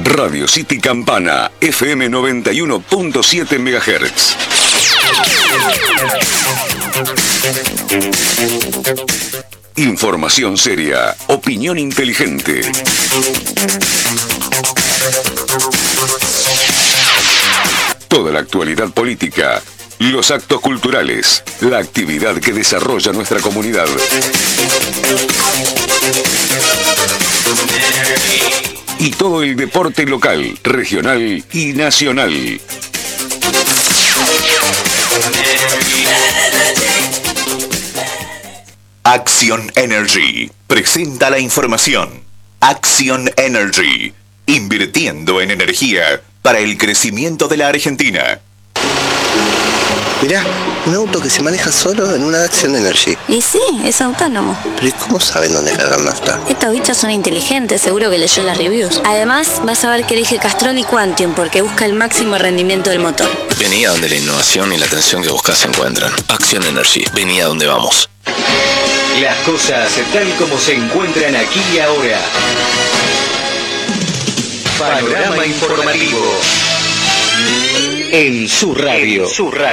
Radio City Campana, FM 91.7 MHz. Información seria, opinión inteligente. Toda la actualidad política, los actos culturales, la actividad que desarrolla nuestra comunidad. Y todo el deporte local, regional y nacional. Action Energy presenta la información. Action Energy, invirtiendo en energía para el crecimiento de la Argentina. Mirá, un auto que se maneja solo en una Action Energy. Y sí, es autónomo. Pero ¿y cómo saben dónde cargar nafta? Estos bichos son inteligentes, seguro que leyó las reviews. Además, vas a ver que elige Castrol y Quantium porque busca el máximo rendimiento del motor. Vení a donde la innovación y la atención que buscas se encuentran. Action Energy, vení a donde vamos. Las cosas tal como se encuentran aquí y ahora. Panorama informativo. En su radio.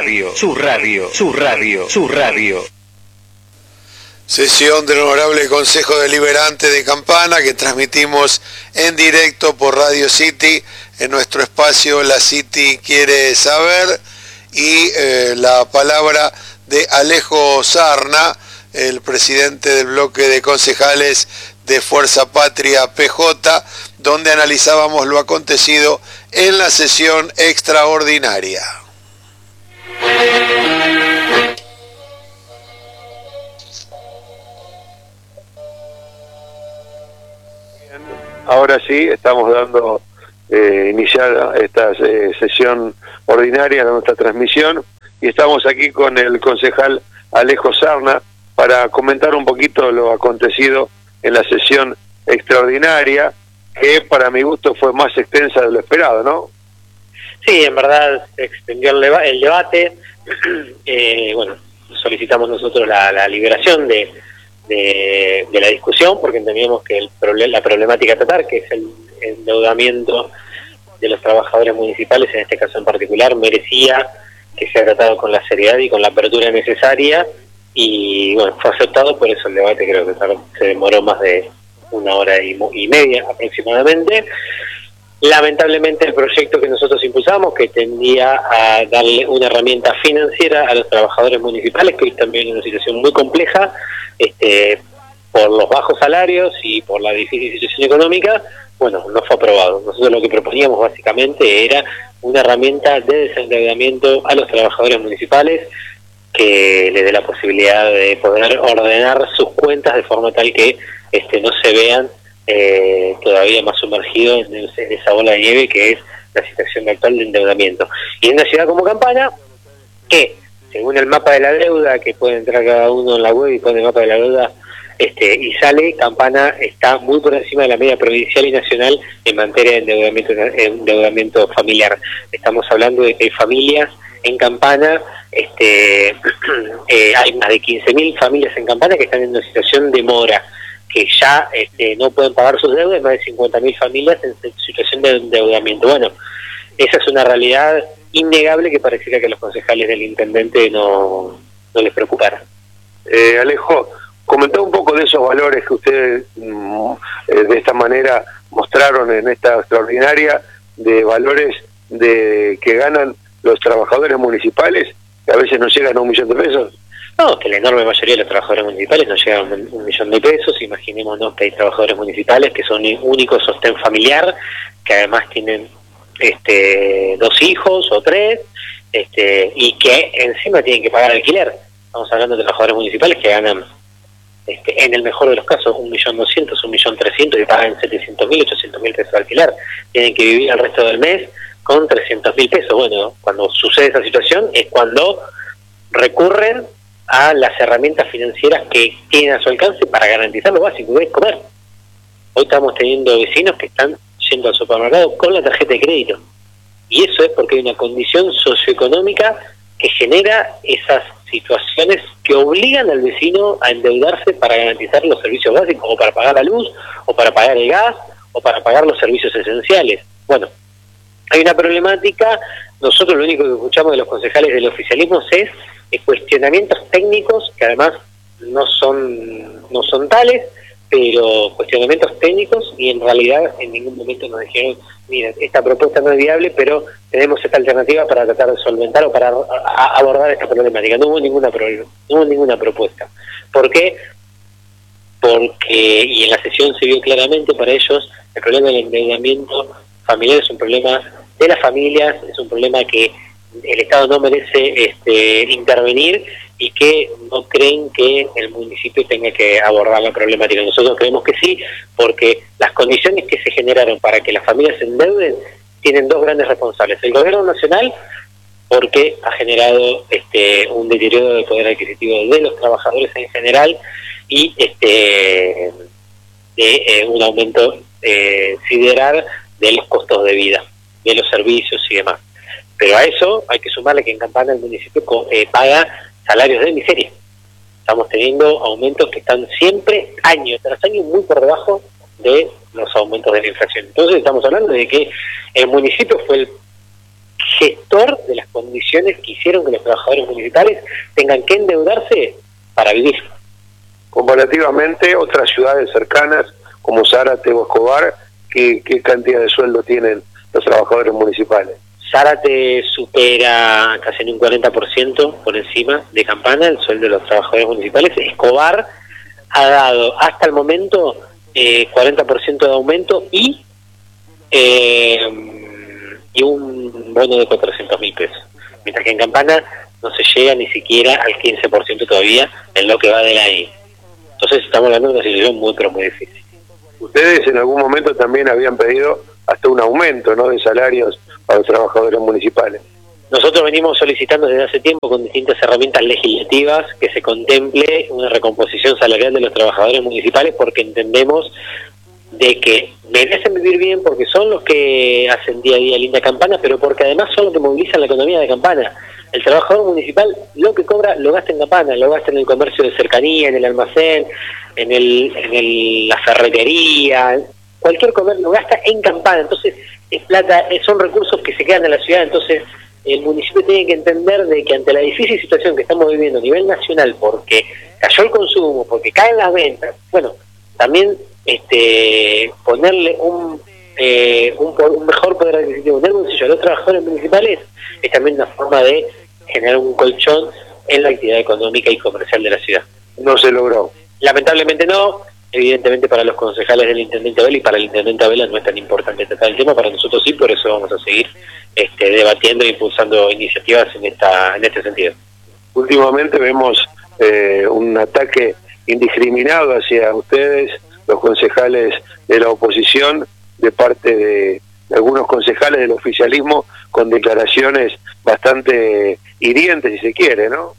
Sesión del Honorable Consejo Deliberante de Campana que transmitimos en directo por Radio City en nuestro espacio La City Quiere Saber, y la palabra de Alejo Sarna, el presidente del bloque de concejales de Fuerza Patria PJ, donde analizábamos lo acontecido en la sesión extraordinaria. Ahora sí, estamos dando iniciar esta sesión ordinaria de nuestra transmisión, y estamos aquí con el concejal Alejo Sarna para comentar un poquito lo acontecido en la sesión extraordinaria, que para mi gusto fue más extensa de lo esperado, ¿no? Sí, en verdad se extendió el debate. Bueno, solicitamos nosotros la liberación de la discusión, porque entendíamos que la problemática a tratar, que es el endeudamiento de los trabajadores municipales, en este caso en particular, merecía que sea tratado con la seriedad y con la apertura necesaria, y bueno, fue aceptado. Por eso el debate creo que se demoró más de 1 hora y media aproximadamente. Lamentablemente el proyecto que nosotros impulsamos, que tendía a darle una herramienta financiera a los trabajadores municipales, que hoy también en una situación muy compleja, por los bajos salarios y por la difícil situación económica, bueno, no fue aprobado. Nosotros lo que proponíamos básicamente era una herramienta de desendeudamiento a los trabajadores municipales que les dé la posibilidad de poder ordenar sus cuentas de forma tal que no se vean todavía más sumergidos en esa bola de nieve que es la situación actual de endeudamiento. Y en una ciudad como Campana, que según el mapa de la deuda, que puede entrar cada uno en la web y pone el mapa de la deuda y sale, Campana está muy por encima de la media provincial y nacional en materia de endeudamiento familiar. Estamos hablando de que hay familias en Campana, hay más de 15.000 familias en Campana que están en una situación de mora, que ya no pueden pagar sus deudas, más de 50.000 familias en situación de endeudamiento. Bueno, esa es una realidad innegable que pareciera que a los concejales del intendente no les preocupara. Alejo, comentá un poco de esos valores que ustedes de esta manera mostraron en esta extraordinaria, de valores que ganan los trabajadores municipales, que a veces no llegan a 1 millón de pesos. No, que la enorme mayoría de los trabajadores municipales no llegan a 1 millón de pesos. Imaginémonos que hay trabajadores municipales que son únicos sostén familiar, que además tienen 2 hijos o 3, y que encima tienen que pagar alquiler. Estamos hablando de trabajadores municipales que ganan, en el mejor de los casos, 1.200.000, 1.300.000, y pagan 700.000, 800.000 pesos de alquiler. Tienen que vivir el resto del mes con 300.000 pesos. Bueno, cuando sucede esa situación es cuando recurren a las herramientas financieras que tienen a su alcance para garantizar lo básico, que es comer. Hoy estamos teniendo vecinos que están yendo al supermercado con la tarjeta de crédito, y eso es porque hay una condición socioeconómica que genera esas situaciones que obligan al vecino a endeudarse para garantizar los servicios básicos, o para pagar la luz, o para pagar el gas, o para pagar los servicios esenciales. Bueno, hay una problemática. Nosotros lo único que escuchamos de los concejales del oficialismo es cuestionamientos técnicos, que además no son tales, pero cuestionamientos técnicos, y en realidad en ningún momento nos dijeron, miren, esta propuesta no es viable, pero tenemos esta alternativa para tratar de solventar o para abordar esta problemática. No hubo ninguna propuesta. ¿Por qué? Porque, y en la sesión se vio claramente, para ellos el problema del endeudamiento familiar es un problema de las familias, es un problema que el Estado no merece intervenir, y que no creen que el municipio tenga que abordar la problemática. Nosotros creemos que sí, porque las condiciones que se generaron para que las familias se endeuden tienen dos grandes responsables. El gobierno nacional, porque ha generado un deterioro del poder adquisitivo de los trabajadores en general, y un aumento sideral de los costos de vida, de los servicios y demás. Pero a eso hay que sumarle que en Campana el municipio paga salarios de miseria. Estamos teniendo aumentos que están siempre, año tras año, muy por debajo de los aumentos de la inflación. Entonces estamos hablando de que el municipio fue el gestor de las condiciones que hicieron que los trabajadores municipales tengan que endeudarse para vivir. Comparativamente, otras ciudades cercanas, como Zárate o Escobar, ¿qué cantidad de sueldo tienen los trabajadores municipales? Zárate supera casi en un 40% por encima de Campana el sueldo de los trabajadores municipales. Escobar ha dado hasta el momento 40% de aumento y un bono de 400.000 pesos. Mientras que en Campana no se llega ni siquiera al 15% todavía en lo que va del año. Entonces estamos hablando de una situación muy, pero muy difícil. Ustedes en algún momento también habían pedido hasta un aumento, ¿no?, de salarios para los trabajadores municipales. Nosotros venimos solicitando desde hace tiempo con distintas herramientas legislativas que se contemple una recomposición salarial de los trabajadores municipales, porque entendemos de que merecen vivir bien, porque son los que hacen día a día linda Campana, pero porque además son los que movilizan la economía de Campana. El trabajador municipal lo que cobra lo gasta en Campana, lo gasta en el comercio de cercanía, en el almacén, en la ferretería, cualquier comercio lo gasta en Campana. Entonces es plata, son recursos que se quedan en la ciudad. Entonces el municipio tiene que entender de que ante la difícil situación que estamos viviendo a nivel nacional, porque cayó el consumo, porque caen las ventas, bueno, también ponerle un mejor poder adquisitivo en el bolsillo a los trabajadores municipales es también una forma de generar un colchón en la actividad económica y comercial de la ciudad. No se logró. Lamentablemente no. Evidentemente para los concejales del Intendente Abela y para el Intendente Abela no es tan importante tratar el tema, para nosotros sí, por eso vamos a seguir debatiendo e impulsando iniciativas en este sentido. Últimamente vemos un ataque indiscriminado hacia ustedes, los concejales de la oposición, de parte de algunos concejales del oficialismo, con declaraciones bastante hirientes, si se quiere, ¿no?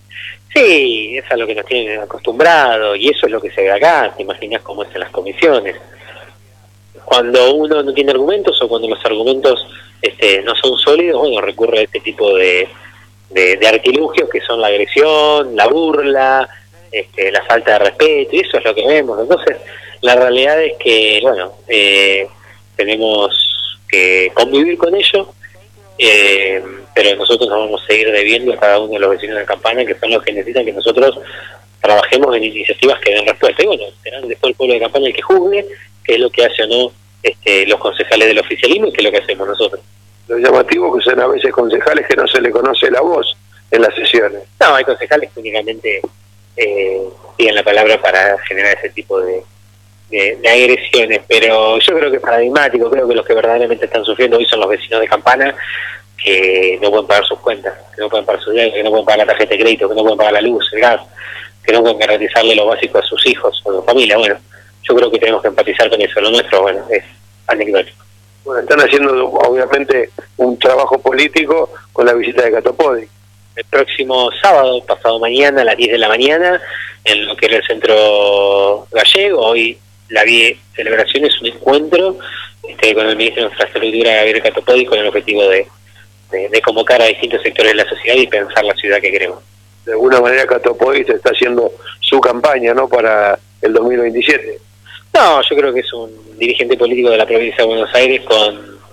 Sí, es a lo que nos tienen acostumbrados, y eso es lo que se ve acá. Te imaginas cómo es en las comisiones. Cuando uno no tiene argumentos, o cuando los argumentos no son sólidos, bueno, recurre a este tipo de artilugios, que son la agresión, la burla, la falta de respeto, y eso es lo que vemos. Entonces, la realidad es que, bueno, tenemos que convivir con ello, pero nosotros nos vamos a seguir debiendo a cada uno de los vecinos de Campana, que son los que necesitan que nosotros trabajemos en iniciativas que den respuesta. Y bueno, será después el pueblo de Campana el que juzgue qué es lo que hace o no los concejales del oficialismo y qué es lo que hacemos nosotros. Lo llamativo que son a veces concejales que no se le conoce la voz en las sesiones. No, hay concejales que únicamente piden la palabra para generar ese tipo de agresiones, pero yo creo que es paradigmático. Creo que los que verdaderamente están sufriendo hoy son los vecinos de Campana, que no pueden pagar sus cuentas, que no pueden pagar sus deudas, que no pueden pagar la tarjeta de crédito, que no pueden pagar la luz, el gas, que no pueden garantizarle lo básico a sus hijos o a su familia. Bueno, yo creo que tenemos que empatizar con eso. Lo nuestro, bueno, es anecdótico. Bueno, están haciendo obviamente un trabajo político con la visita de Catopodi. El próximo sábado, pasado mañana, a las 10 de la mañana, en lo que era el Centro Gallego. Hoy la celebración es un encuentro con el ministro de Infraestructura, Gabriel Catopodi, con el objetivo de convocar a distintos sectores de la sociedad y pensar la ciudad que queremos. De alguna manera Catopodi está haciendo su campaña, ¿no?, para el 2027. No, yo creo que es un dirigente político de la provincia de Buenos Aires con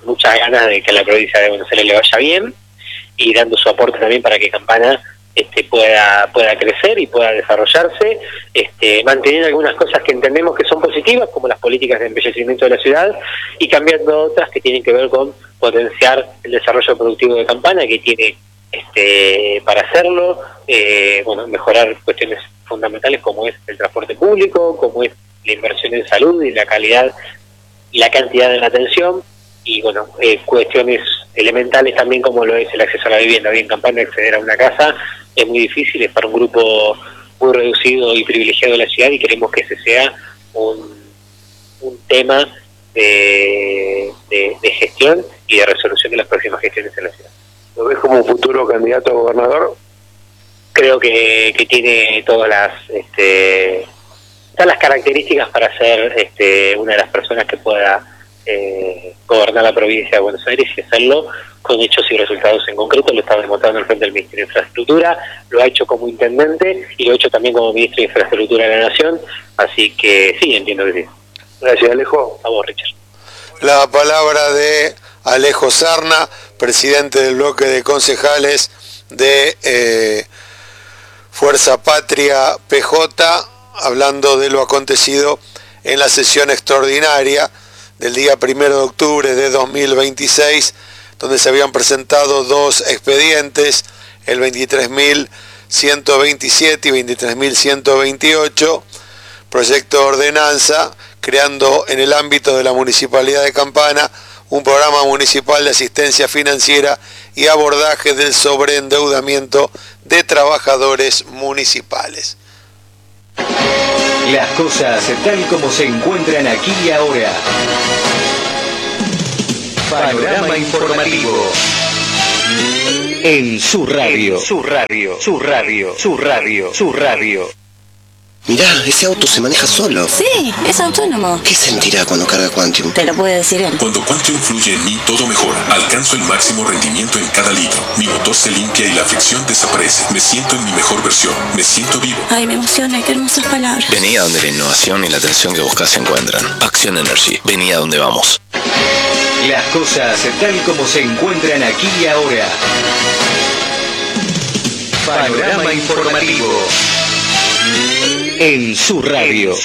muchas ganas de que a la provincia de Buenos Aires le vaya bien y dando su aporte también para que Campana pueda crecer y pueda desarrollarse, manteniendo algunas cosas que entendemos que son positivas, como las políticas de embellecimiento de la ciudad, y cambiando otras que tienen que ver con potenciar el desarrollo productivo de Campana, que tiene para hacerlo, mejorar cuestiones fundamentales como es el transporte público, como es la inversión en salud y la calidad y la cantidad de la atención, y cuestiones elementales también como lo es el acceso a la vivienda. Hoy en Campana acceder a una casa es muy difícil, es para un grupo muy reducido y privilegiado de la ciudad, y queremos que ese sea un tema de gestión y de resolución de las próximas gestiones en la ciudad. ¿Lo ves como un futuro candidato a gobernador? Creo que tiene todas las características para ser una de las personas que pueda gobernar la provincia de Buenos Aires y hacerlo con hechos y resultados en concreto. Lo está demostrando al frente del Ministerio de Infraestructura, lo ha hecho como intendente y lo ha hecho también como Ministro de Infraestructura de la Nación, así que sí, entiendo que sí. Gracias, Alejo. A vos, Richard. La palabra de Alejo Sarna, presidente del bloque de concejales de Fuerza Patria PJ, hablando de lo acontecido en la sesión extraordinaria del día 1 de octubre de 2026, donde se habían presentado dos expedientes, el 23.127 y 23.128, proyecto de ordenanza creando en el ámbito de la Municipalidad de Campana un programa municipal de asistencia financiera y abordaje del sobreendeudamiento de trabajadores municipales. Las cosas tal como se encuentran aquí y ahora. Panorama informativo. En su radio. Mirá, ese auto se maneja solo. Sí, es autónomo. ¿Qué sentirá cuando carga Quantium? Te lo puede decir él. Cuando Quantium fluye en mí, todo mejora. Alcanzo el máximo rendimiento en cada litro. Mi motor se limpia y la fricción desaparece. Me siento en mi mejor versión. Me siento vivo. Ay, me emociona, qué hermosas palabras. Vení a donde la innovación y la atención que buscas se encuentran. Action Energy. Vení a donde vamos. Las cosas tal como se encuentran aquí y ahora. Panorama informativo. En su radio.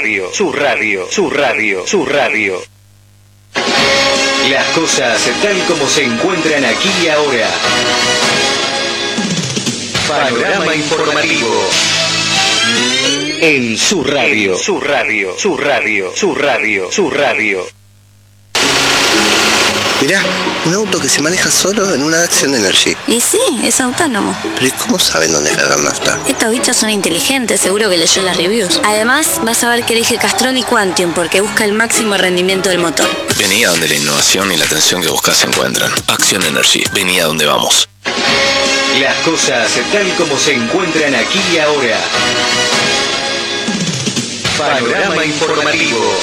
Las cosas tal como se encuentran aquí y ahora. Panorama informativo. En su radio. Mirá, un auto que se maneja solo en una Action Energy. Y sí, es autónomo. Pero ¿y cómo saben dónde cargar nafta? Estos bichos son inteligentes, seguro que leyó las reviews. Además, vas a ver que elige Castrol Quantium porque busca el máximo rendimiento del motor. Vení a donde la innovación y la atención que buscas se encuentran. Action Energy. Vení a donde vamos. Las cosas tal como se encuentran aquí y ahora. Panorama informativo.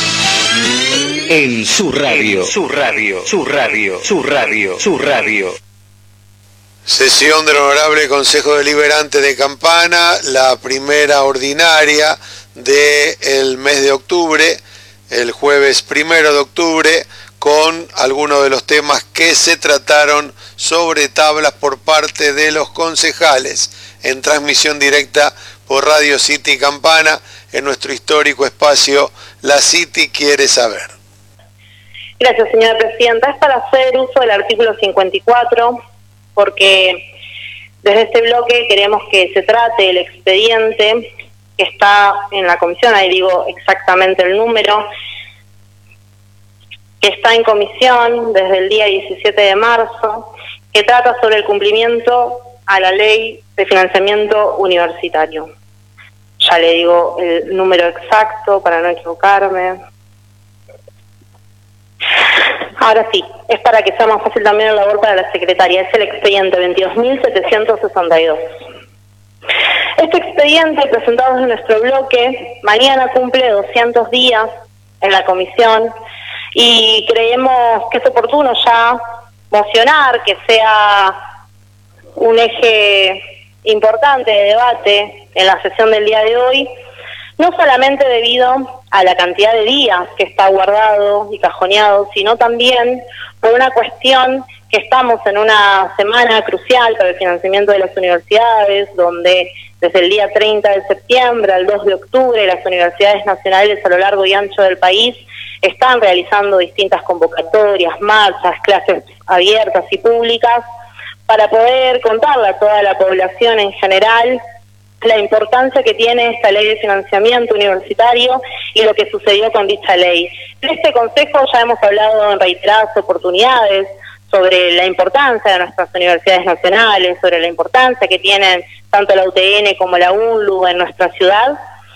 En su radio. Sesión del Honorable Consejo Deliberante de Campana, la primera ordinaria del mes de octubre, el jueves 1 de octubre, con algunos de los temas que se trataron sobre tablas por parte de los concejales, en transmisión directa por Radio City Campana, en nuestro histórico espacio La City Quiere Saber. Gracias, señora presidenta. Es para hacer uso del artículo 54, porque desde este bloque queremos que se trate el expediente que está en la comisión, ahí digo exactamente el número, que está en comisión desde el día 17 de marzo, que trata sobre el cumplimiento a la ley de financiamiento universitario. Ya le digo el número exacto para no equivocarme. Ahora sí, es para que sea más fácil también la labor para la secretaria. Es el expediente 22.762. Este expediente presentado en nuestro bloque, mañana cumple 200 días en la comisión y creemos que es oportuno ya mocionar, que sea un eje importante de debate en la sesión del día de hoy, no solamente debido a la cantidad de días que está guardado y cajoneado, sino también por una cuestión que estamos en una semana crucial para el financiamiento de las universidades, donde desde el día 30 de septiembre al 2 de octubre las universidades nacionales a lo largo y ancho del país están realizando distintas convocatorias, marchas, clases abiertas y públicas para poder contarle a toda la población en general la importancia que tiene esta ley de financiamiento universitario y lo que sucedió con dicha ley. En este consejo ya hemos hablado en reiteradas oportunidades sobre la importancia de nuestras universidades nacionales, sobre la importancia que tienen tanto la UTN como la UNLU en nuestra ciudad,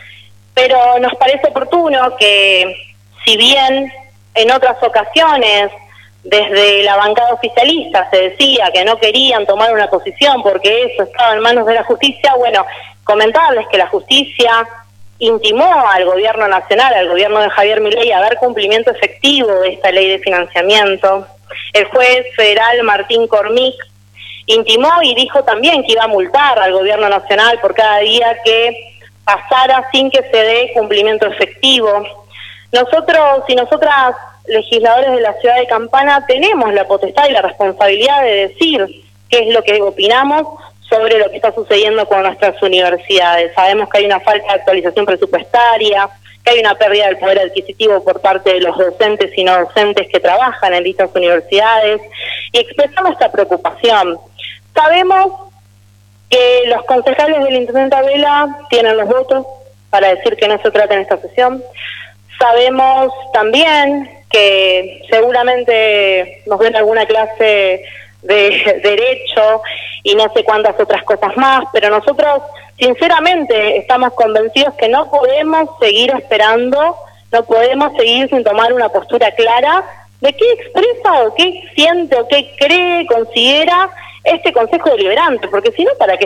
pero nos parece oportuno que, si bien en otras ocasiones desde la bancada oficialista se decía que no querían tomar una posición porque eso estaba en manos de la justicia, bueno, comentarles que la justicia intimó al gobierno nacional, al gobierno de Javier Milei, a dar cumplimiento efectivo de esta ley de financiamiento. El juez federal Martín Cormick intimó y dijo también que iba a multar al gobierno nacional por cada día que pasara sin que se dé cumplimiento efectivo. Nosotros y nosotras, legisladores de la ciudad de Campana, tenemos la potestad y la responsabilidad de decir qué es lo que opinamos sobre lo que está sucediendo con nuestras universidades. Sabemos que hay una falta de actualización presupuestaria, que hay una pérdida del poder adquisitivo por parte de los docentes y no docentes que trabajan en dichas universidades, y expresamos esta preocupación. Sabemos que los concejales del Intendente Abela tienen los votos para decir que no se trata en esta sesión. Sabemos también que seguramente nos ven alguna clase de derecho y no sé cuántas otras cosas más, pero nosotros sinceramente estamos convencidos que no podemos seguir esperando, no podemos seguir sin tomar una postura clara de qué expresa o qué siente o qué cree, considera este Consejo Deliberante, porque si no, ¿para qué